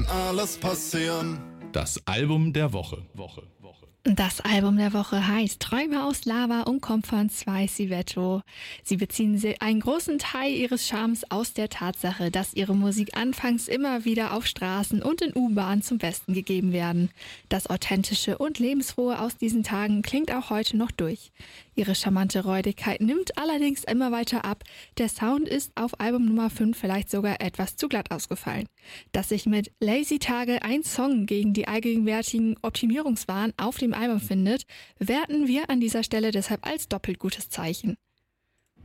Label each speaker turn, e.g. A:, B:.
A: alles passieren.
B: Das Album der Woche.
C: Das Album der Woche heißt Träume aus Lava und kommt von Spicy Vetto. Sie beziehen einen großen Teil ihres Charmes aus der Tatsache, dass ihre Musik anfangs immer wieder auf Straßen und in U-Bahnen zum Besten gegeben werden. Das Authentische und Lebensfrohe aus diesen Tagen klingt auch heute noch durch. Ihre charmante Räudigkeit nimmt allerdings immer weiter ab. Der Sound ist auf Album Nummer 5 vielleicht sogar etwas zu glatt ausgefallen. Dass sich mit Lazy Tage ein Song gegen die allgegenwärtigen Optimierungswahn auf dem Album findet, werten wir an dieser Stelle deshalb als doppelt gutes Zeichen.